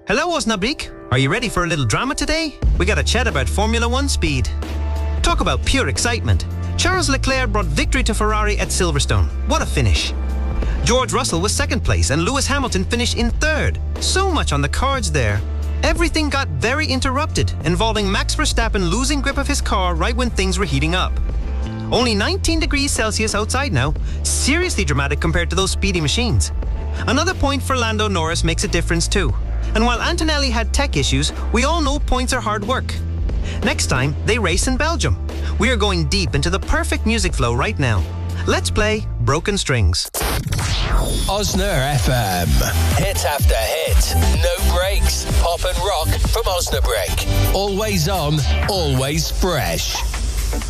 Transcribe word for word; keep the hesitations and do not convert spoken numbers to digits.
Hello, Osnabrück. Are you ready for a little drama today? We got a chat about Formula One speed. Talk about pure excitement. Charles Leclerc brought victory to Ferrari at Silverstone. What a finish. George Russell was second place and Lewis Hamilton finished in third. So much on the cards there. Everything got very interrupted, involving Max Verstappen losing grip of his car right when things were heating up. Only nineteen degrees Celsius outside now. Seriously dramatic compared to those speedy machines. Another point for Lando Norris makes a difference too. And while Antonelli had tech issues, we all know points are hard work. Next time, they race in Belgium. We are going deep into the perfect music flow right now. Let's play Broken Strings. Osna F M. Hit after hit. No breaks. Pop and rock from Osnabrück. Always on, always fresh.